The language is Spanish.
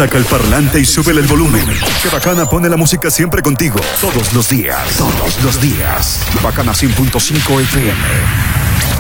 Saca el parlante y súbele el volumen. Que Bacana pone la música siempre contigo. Todos los días. Todos los días. Bacana 100.5 FM.